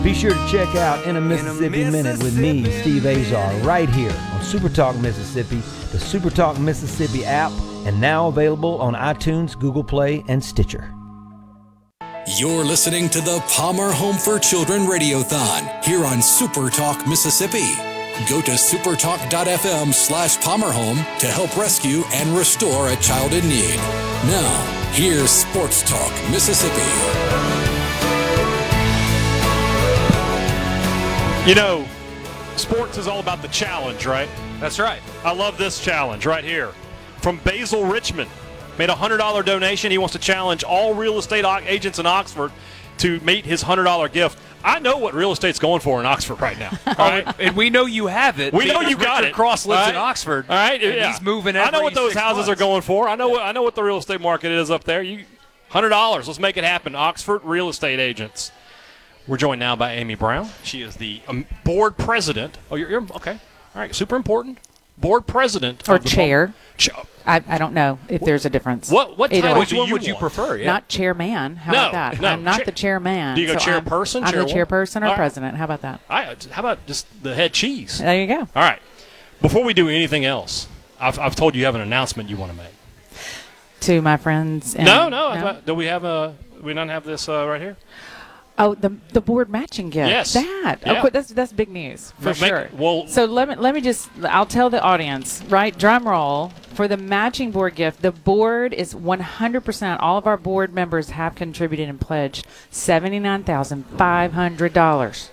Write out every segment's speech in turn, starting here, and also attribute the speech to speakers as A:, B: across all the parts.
A: Be sure to check out In a Mississippi Minute with me, Steve Azar, right here on Super Talk Mississippi, the Super Talk Mississippi app, and now available on iTunes, Google Play, and Stitcher.
B: You're listening to the Palmer Home for Children Radiothon here on Super Talk Mississippi. Go to supertalk.fm/PalmerHome to help rescue and restore a child in need. Now, here's Sports Talk Mississippi.
C: You know, sports is all about the challenge, right?
D: That's right.
C: I love this challenge right here. From Basil Richmond, made a $100 donation. He wants to challenge all real estate agents in Oxford to meet his $100 gift. I know what real estate's going for in Oxford right now. All right?
D: And we know you have it.
C: We know you got
D: Richard
C: it.
D: Cross lives
C: All right?
D: in Oxford.
C: All right,
D: and
C: yeah.
D: he's moving every
C: I know what those
D: 6
C: houses
D: months.
C: are going for. I know what the real estate market is up there. $100. Let's make it happen. Oxford Real Estate Agents. We're joined now by Amy Brown. She is the board president. Oh, you're okay. All right, super important. Board president.
E: Or chair.
C: Chair.
E: I don't know if there's a difference.
C: What title
D: Which
C: do
D: one
C: you
D: would you
C: want?
D: prefer? Yeah.
E: Not chairman. How
C: No,
E: about that?
C: no.
E: I'm not the chairman.
C: Do you go
E: so
C: chairperson,
E: I'm the
C: chairwoman?
E: chairperson or
C: All right.
E: president. How about that?
C: How about just the head cheese?
E: There you go.
C: All right. Before we do anything else, I've told you have an announcement you want to make.
E: To my friends. And,
C: No. Do we have we don't have this right here?
E: Oh, the board matching gift.
C: Yes.
E: That.
C: Yeah.
E: Oh, that's big news for sure.
C: Well,
E: So let me just, I'll tell the audience, right? Drum roll. For the matching board gift, the board is 100%. All of our board members have contributed and pledged $79,500.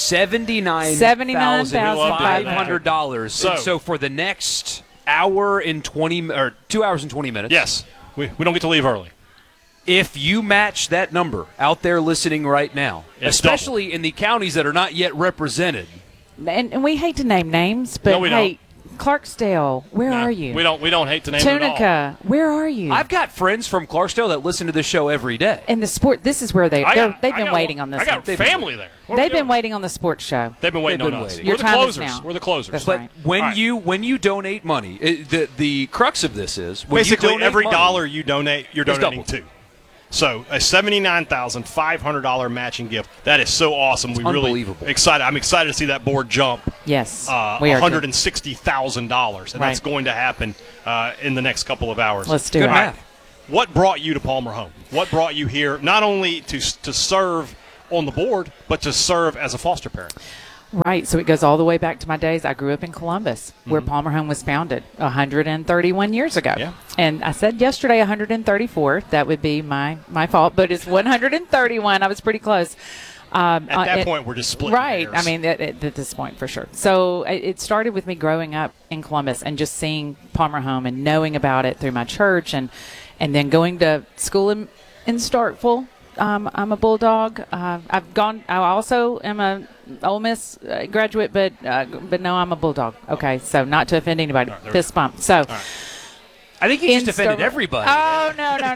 D: $79,500. So for the next hour and 20 or 2 hours and 20 minutes.
C: yes, we don't get to leave early.
D: If you match that number out there listening right now,
C: It's
D: especially in the counties that are not yet represented.
E: And we hate to name names, but
C: No, we
E: hey, Clarksdale, where
C: No,
E: are you?
C: We don't hate to name it at all.
E: Tunica, where are you?
D: I've got friends from Clarksdale that listen to this show every day.
E: And the sport, this is where they've been waiting on this
C: I got
E: one.
C: family there. What are
E: They've
C: we
E: been
C: doing?
E: waiting on the sports show.
C: They've been waiting
D: They've
C: on
D: been
C: us.
D: waiting.
C: We're
E: Your
C: the
E: time is
C: closers.
E: now.
C: We're the closers.
E: That's
D: But
E: right.
D: when
C: All right.
D: you donate money, the crux of this is when
C: Basically,
D: you donate
C: every
D: money,
C: dollar you donate, you're
D: It's
C: donating
D: double.
C: to. So a $79,500 matching gift. That is so awesome. We really
D: unbelievable.
C: excited. I'm excited to see that board jump
E: Yes, we are.
C: $160,000, and that's
E: Right.
C: going to happen in the next couple of hours.
E: Let's do
D: Good
E: it.
D: math.
C: What brought you to Palmer Home? What brought you here, not only to serve on the board, but to serve as a foster parent?
E: Right, so it goes all the way back to my days. I grew up in Columbus, where Palmer Home was founded 131 years ago.
C: Yeah.
E: And I said yesterday 134. That would be my fault, but it's 131. I was pretty close.
C: At that point, we're just splitting
E: Right.
C: hairs.
E: I mean, at this point, for sure. So it started with me growing up in Columbus and just seeing Palmer Home and knowing about it through my church and then going to school in Starkville. I'm a Bulldog. I also am a Ole Miss graduate, but no, I'm a Bulldog. Okay, so not to offend anybody.
C: All right,
E: Fist bump. So.
C: right.
D: I think he just
E: in
D: offended
E: Star-
D: everybody.
E: Oh, no. In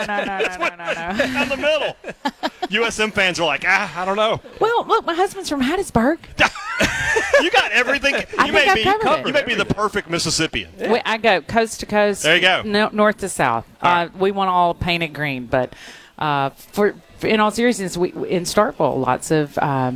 C: in the middle. USM fans are like, I don't know.
E: Well, look, my husband's from Hattiesburg.
C: You got everything.
E: I
C: You
E: think
C: may
E: I've
C: be
E: covered it.
C: you may be the perfect Mississippian.
E: I go coast to coast.
C: There you go.
E: North to south.
C: All right.
E: We want all painted green, but for in all seriousness, we in Starkville, lots of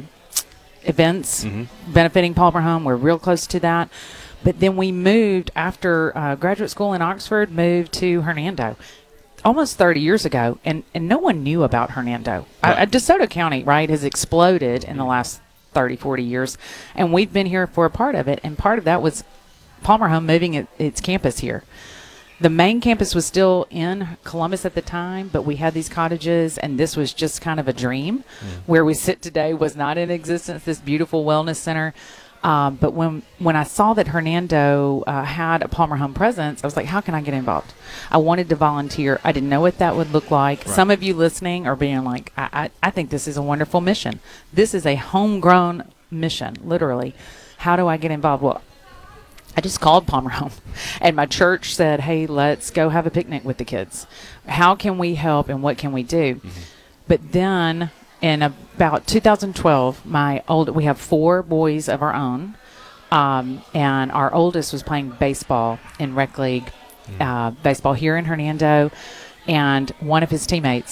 E: events benefiting Palmer Home. We're real close to that. But then we moved after graduate school in Oxford, moved to Hernando almost 30 years ago, and no one knew about Hernando.
C: Right.
E: DeSoto County, right, has exploded in the last 30, 40 years, and we've been here for a part of it, and part of that was Palmer Home moving its campus here. The main campus was still in Columbus at the time, but we had these cottages, and this was just kind of a dream. Where we sit today was not in existence, this beautiful wellness center. But when I saw that Hernando had a Palmer Home presence, I was like, how can I get involved? I wanted to volunteer. I didn't know what that would look like.
C: Right.
E: Some of you listening are being like, I think this is a wonderful mission. This is a homegrown mission, literally. How do I get involved? Well, I just called Palmer Home, and my church said, hey, let's go have a picnic with the kids. How can we help, and what can we do? But then in about 2012, we have 4 boys of our own, and our oldest was playing baseball in rec league, baseball here in Hernando, and one of his teammates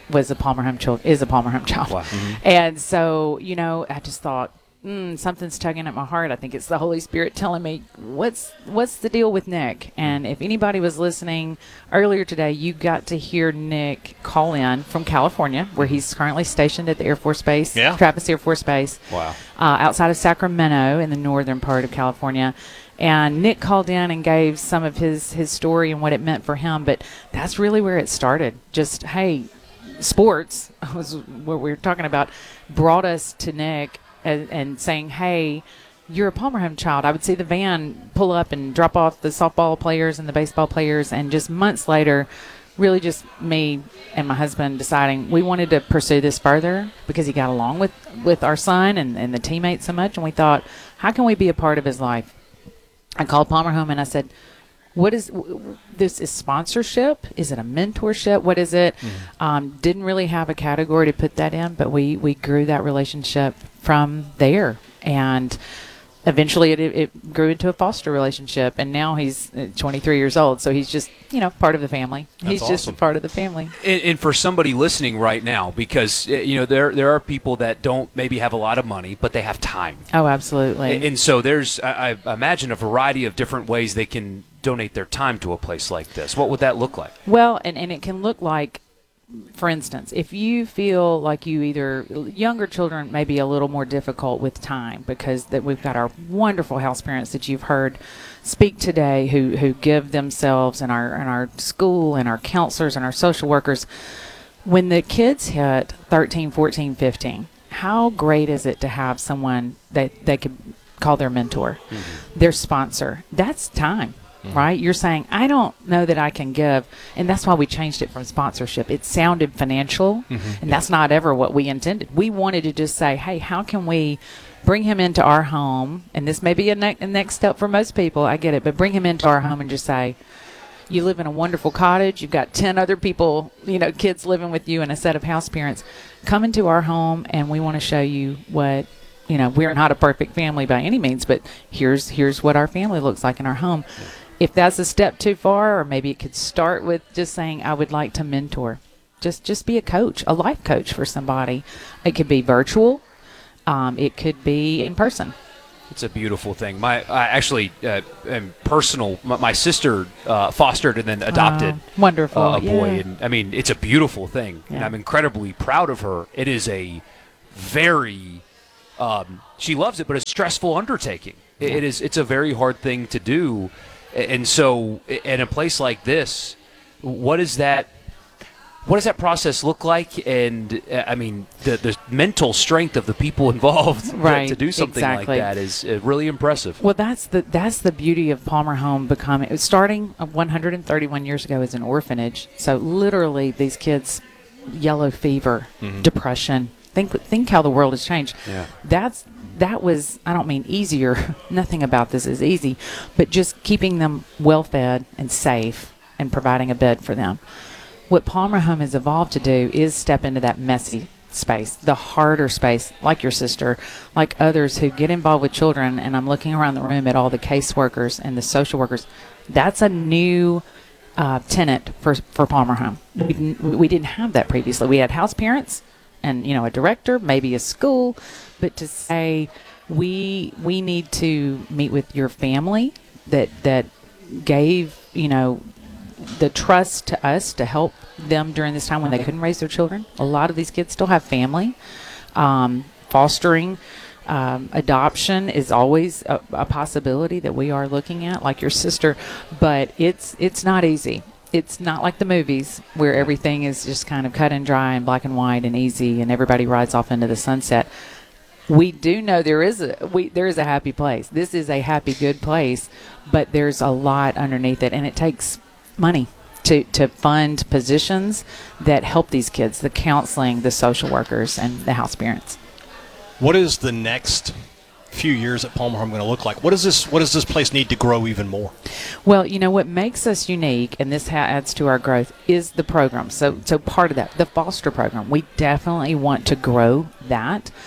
E: was a Palmer Home child, is a Palmer Home child.
D: Wow.
E: And so, I just thought, something's tugging at my heart. I think it's the Holy Spirit telling me, what's the deal with Nick? And if anybody was listening earlier today, you got to hear Nick call in from California, where he's currently stationed at the Air Force Base, Travis Air Force Base, outside of Sacramento in the northern part of California. And Nick called in and gave some of his story and what it meant for him. But that's really where it started. Just, hey, sports was what we were talking about, brought us to Nick and saying, hey, you're a Palmer Home child. I would see the van pull up and drop off the softball players and the baseball players. And just months later, really just me and my husband deciding we wanted to pursue this further because he got along with our son and the teammates so much. And we thought, how can we be a part of his life? I called Palmer Home and I said, what is this? Is sponsorship? Is it a mentorship? What is it? Didn't really have a category to put that in, but we grew that relationship from there. And eventually it grew into a foster relationship. And now he's 23 years old. So he's just, part of the family. He's
C: awesome.
E: just a part of the family.
D: And for somebody listening right now, because, there are people that don't maybe have a lot of money, but they have time.
E: Oh, absolutely.
D: And so there's, I imagine, a variety of different ways they can donate their time to a place like this. What would that look like?
E: Well, and it can look like, for instance, if you feel like younger children may be a little more difficult with time because that we've got our wonderful house parents that you've heard speak today who give themselves and our school and our counselors and our social workers. When the kids hit 13, 14, 15, how great is it to have someone that they could call their mentor, their sponsor? That's time. Right? You're saying, I don't know that I can give. And that's why we changed it from sponsorship. It sounded financial, and that's not ever what we intended. We wanted to just say, hey, how can we bring him into our home? And this may be a next step for most people. I get it. But bring him into our home and just say, you live in a wonderful cottage. You've got 10 other people, kids living with you and a set of house parents. Come into our home, and we want to show you what, we're not a perfect family by any means, but here's what our family looks like in our home. If that's a step too far, or maybe it could start with just saying, I would like to mentor. Just be a coach, a life coach for somebody. It could be virtual. It could be in person.
D: It's a beautiful thing. My sister fostered and then adopted
E: wonderful.
D: A boy. And it's a beautiful thing. Yeah. And I'm incredibly proud of her. It is a very, she loves it, but a stressful undertaking. Yeah. It's a very hard thing to do. And so in a place like this, what does that process look like? And the mental strength of the people involved to do something like that is really impressive.
E: Well, that's the beauty of Palmer Home starting 131 years ago as an orphanage. So literally these kids, yellow fever, depression. Think how the world has changed.
D: Yeah.
E: That was, I don't mean easier. Nothing about this is easy, but just keeping them well fed and safe and providing a bed for them. What Palmer Home has evolved to do is step into that messy space, the harder space, like your sister, like others who get involved with children. And I'm looking around the room at all the caseworkers and the social workers. That's a new tenet for Palmer Home. We didn't have that previously. We had house parents and a director, maybe a school, but to say we need to meet with your family that gave the trust to us to help them during this time when they couldn't raise their children. A lot of these kids still have family. Fostering, adoption is always a possibility that we are looking at, like your sister, but it's not easy. It's not like the movies where everything is just kind of cut and dry and black and white and easy and everybody rides off into the sunset. We do know there is a happy place. This is a happy, good place, but there's a lot underneath it, and it takes money to fund positions that help these kids, the counseling, the social workers, and the house parents.
F: What is the next few years at Palmer Home going to look like? What does this place need to grow even more?
E: Well, what makes us unique, and this adds to our growth, is the program. So part of that, the foster program, we definitely want to grow that.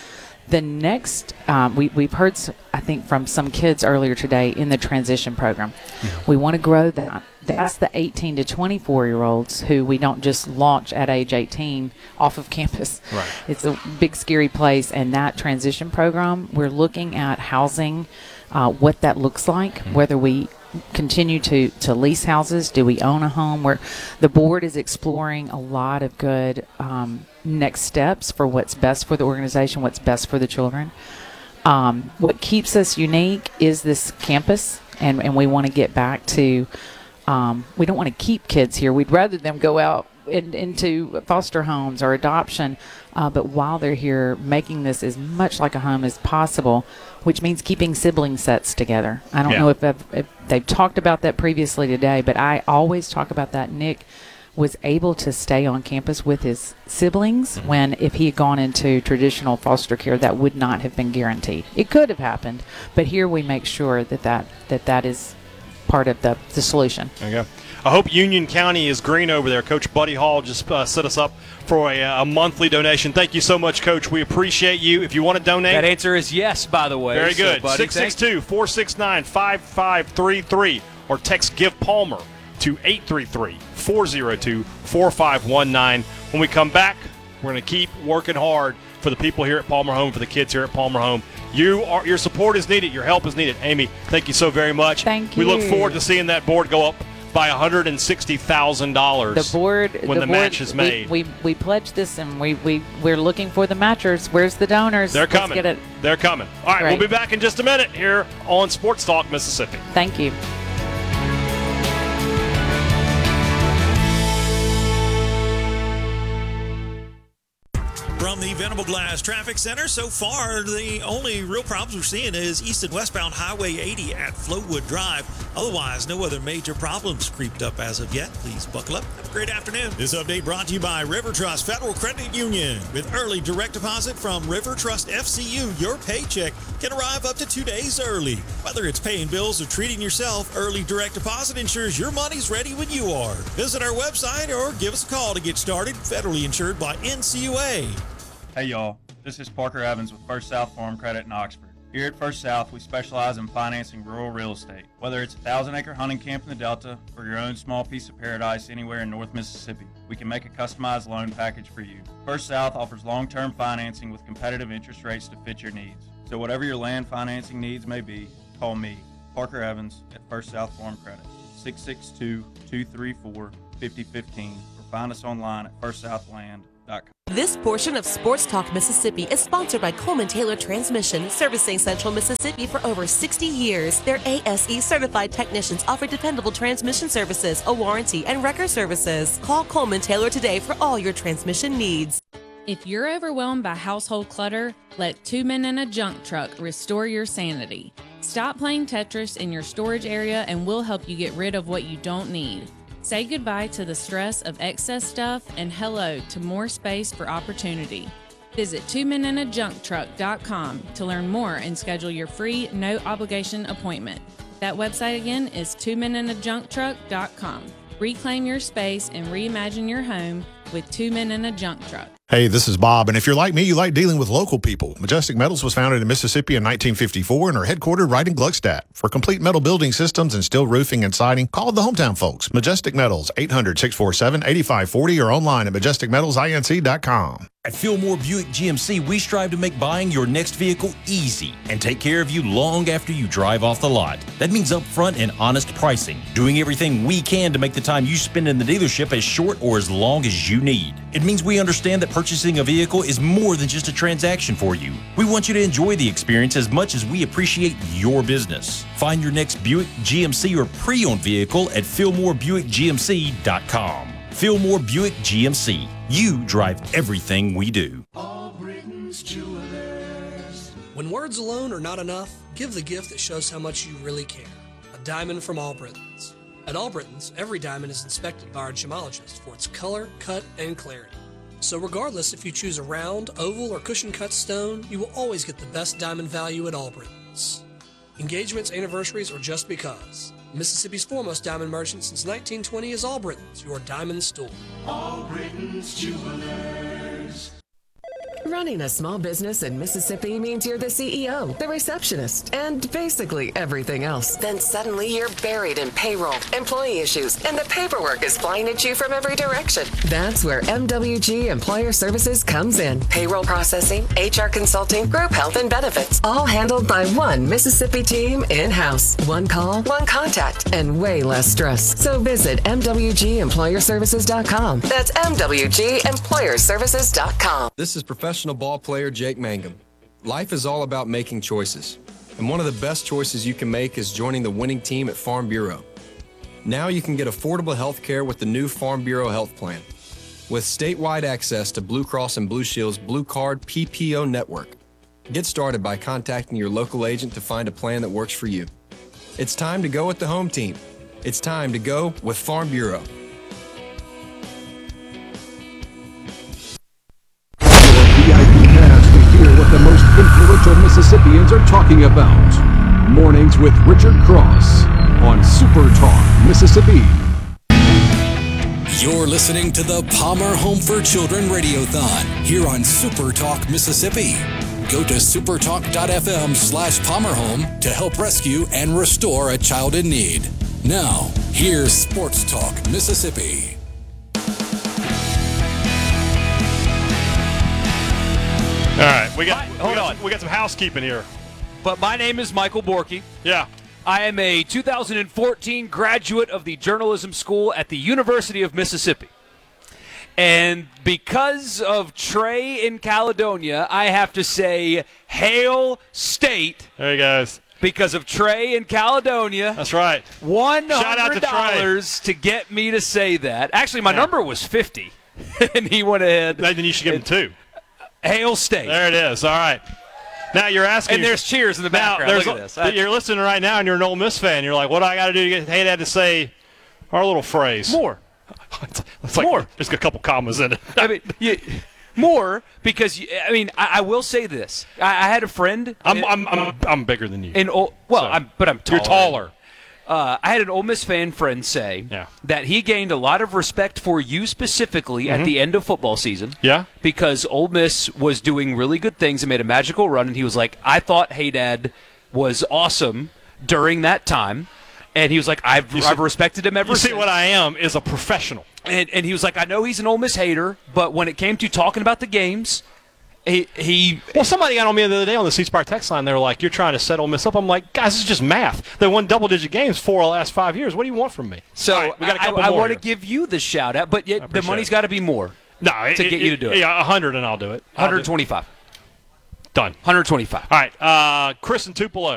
E: The next, we've heard, I think, from some kids earlier today in the transition program. We want to grow that. That's the 18 to 24-year-olds who we don't just launch at age 18 off of campus.
F: Right.
E: It's a big, scary place. And that transition program, we're looking at housing, what that looks like, whether we continue to lease houses, do we own a home, where the board is exploring a lot of good next steps for what's best for the organization, what's best for the children. What keeps us unique is this campus, and we want to get back to, we don't want to keep kids here. We'd rather them go out into foster homes or adoption, but while they're here, making this as much like a home as possible, which means keeping sibling sets together. I don't know if they've talked about that previously today, but I always talk about that. Nick was able to stay on campus with his siblings when, if he had gone into traditional foster care, that would not have been guaranteed. It could have happened, but here we make sure that is part of the solution.
F: There you go. I hope Union County is green over there. Coach Buddy Hall just set us up for a monthly donation. Thank you so much, Coach. We appreciate you. If you want to donate.
D: That answer is yes, by the way.
F: Very good.
D: So, buddy,
F: 662-469-5533 or text Give Palmer to 833-402-4519. When we come back, we're going to keep working hard for the people here at Palmer Home, for the kids here at Palmer Home. Your support is needed. Your help is needed. Amy, thank you so very much.
E: Thank you.
F: We look forward to seeing that board go up by $160,000.
E: The board
F: when the match is made.
E: We pledged this, and we're looking for the matchers. Where's the donors?
F: They're coming.
E: Let's get it.
F: They're coming. All right,
E: Great.
F: We'll be back in just a minute here on Sports Talk Mississippi.
E: Thank you.
G: From the Venable Glass Traffic Center, so far the only real problems we're seeing is east and westbound Highway 80 at Flowood Drive. Otherwise, no other major problems creeped up as of yet. Please buckle up. Have a great afternoon. This update brought to you by River Trust Federal Credit Union. With early direct deposit from River Trust FCU, your paycheck can arrive up to 2 days early. Whether it's paying bills or treating yourself, early direct deposit ensures your money's ready when you are. Visit our website or give us a call to get started. Federally insured by NCUA.
H: Hey y'all, this is Parker Evans with First South Farm Credit in Oxford. Here at First South, we specialize in financing rural real estate. Whether it's a 1,000-acre hunting camp in the Delta or your own small piece of paradise anywhere in North Mississippi, we can make a customized loan package for you. First South offers long-term financing with competitive interest rates to fit your needs. So whatever your land financing needs may be, call me, Parker Evans, at First South Farm Credit, 662-234-5015, or find us online at firstsouthland.com.
I: This portion of Sports Talk Mississippi is sponsored by Coleman Taylor Transmission, servicing Central Mississippi for over 60 years. Their ASE certified technicians offer dependable transmission services, a warranty, and wrecker services. Call Coleman Taylor today for all your transmission needs.
J: If you're overwhelmed by household clutter, let 2 Men and a Junk Truck restore your sanity. Stop playing Tetris in your storage area and we'll help you get rid of what you don't need. Say goodbye to the stress of excess stuff and hello to more space for opportunity. Visit 2menandajuncktruck.com to learn more and schedule your free, no-obligation appointment. That website again is 2menandajuncktruck.com. Reclaim your space and reimagine your home with 2 Men and a Junk Truck.
K: Hey, this is Bob, and if you're like me, you like dealing with local people. Majestic Metals was founded in Mississippi in 1954 and are headquartered right in Gluckstadt. For complete metal building systems and steel roofing and siding, call the hometown folks. Majestic Metals, 800-647-8540 or online at majesticmetalsinc.com.
L: At Fillmore Buick GMC, we strive to make buying your next vehicle easy and take care of you long after you drive off the lot. That means upfront and honest pricing, doing everything we can to make the time you spend in the dealership as short or as long as you need. It means we understand that purchasing a vehicle is more than just a transaction for you. We want you to enjoy the experience as much as we appreciate your business. Find your next Buick, GMC, or pre-owned vehicle at FillmoreBuickGMC.com. Fillmore Buick GMC. You drive everything we do.
M: All Britain's Jewelers. When words alone are not enough, give the gift that shows how much you really care. A diamond from All Britons. At All Britons, every diamond is inspected by our gemologist for its color, cut, and clarity. So regardless if you choose a round, oval, or cushion-cut stone, you will always get the best diamond value at All Britons. Engagements, anniversaries, or just because. Mississippi's foremost diamond merchant since 1920 is All Britons, your diamond store.
N: All Britons Jewelers. Running a small business in Mississippi means you're the CEO, the receptionist, and basically everything else. Then suddenly you're buried in payroll, employee issues, and the paperwork is flying at you from every direction. That's where MWG Employer Services comes in. Payroll processing, HR consulting, group health and benefits, all handled by one Mississippi team in-house. One call, one contact, and way less stress. So visit MWGEmployerServices.com. That's MWGEmployerServices.com.
O: This is professional ball player Jake Mangum. Life is all about making choices, and one of the best choices you can make is joining the winning team at Farm Bureau. Now you can get affordable health care with the new Farm Bureau Health Plan. With statewide access to Blue Cross and Blue Shield's Blue Card PPO network. Get started by contacting your local agent to find a plan that works for you. It's time to go with the home team. It's time to go with Farm Bureau.
P: Hear what the most influential Mississippians are talking about. Mornings with Richard Cross on Super Talk Mississippi.
B: You're listening to the Palmer Home for Children Radiothon here on Super Talk Mississippi. Go to supertalk.fm/PalmerHome to help rescue and restore a child in need. Now, here's Sports Talk Mississippi.
F: All right, we got some housekeeping here.
D: But my name is Michael Borky.
F: Yeah.
D: I am a 2014 graduate of the journalism school at the University of Mississippi. And because of Trey in Caledonia, I have to say, Hail State.
F: There he goes.
D: Because of Trey in Caledonia.
F: That's right.
D: $100 to get me to say that. Actually, my number was 50, and he went ahead.
F: Then you should give him 2.
D: Hail State.
F: There it is. All right. Now you're asking.
D: And there's cheers in the background. Look at this.
F: You're listening right now, and you're an Ole Miss fan. You're like, what do I got to do to get Haydad to say our little phrase?
D: More.
F: It's like more. There's a couple commas in it.
D: I mean, more because I will say this. I had a friend.
F: I'm bigger than you.
D: I'm taller.
F: You're taller.
D: I had an Ole Miss fan friend say that he gained a lot of respect for you specifically at the end of football season.
F: Yeah.
D: Because Ole Miss was doing really good things and made a magical run, and he was like, I thought Haydad was awesome during that time. And he was like, I've respected him ever since.
F: You see, what I am is a professional.
D: And he was like, I know he's an Ole Miss hater, but when it came to talking about the games, Well, somebody got on me the other day on the C Spire text line. They were like, you're trying to set Ole Miss up. I'm like, guys, this is just math. They won double-digit games 4 of the last 5 years. What do you want from me? So
F: right, we got a couple
D: I
F: more
D: want to
F: here.
D: give you the shout-out, but yet the money's got to be more
F: to
D: get you to do it.
F: Yeah, 100 and I'll do it.
D: 125.
F: Done.
D: 125.
F: All right, Chris in Tupelo.